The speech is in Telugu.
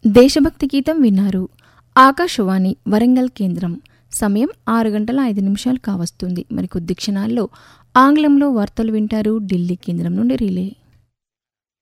దేశభక్తి గీతం విన్నారు. ఆకాశవాణి వరంగల్ కేంద్రం. సమయం 6:05 కావస్తుంది. మరికొద్ది క్షణాల్లో ఆంగ్లంలో వార్తలు వింటారు ఢిల్లీ కేంద్రం నుండి రిలే.